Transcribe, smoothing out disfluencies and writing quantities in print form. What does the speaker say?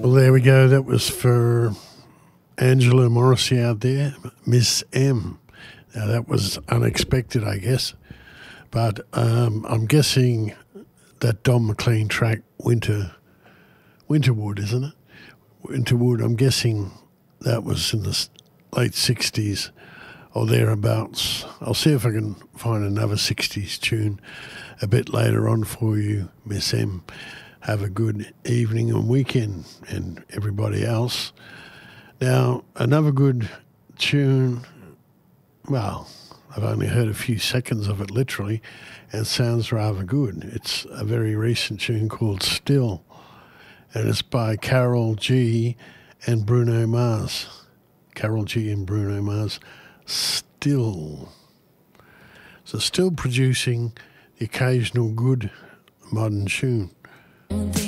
Well, there we go. That was for Angela Morrissey out there, Miss M. Now, that was unexpected, I guess. But I'm guessing that Don McLean track, Winterwood, isn't it? Winterwood, I'm guessing that was in the late 60s or thereabouts. I'll see if I can find another 60s tune a bit later on for you, Miss M. Have a good evening and weekend, and everybody else. Now, another good tune, well, I've only heard a few seconds of it literally, and it sounds rather good. It's a very recent tune called Still, and it's by Carol G and Bruno Mars. Carol G and Bruno Mars, Still. So still producing the occasional good modern tune.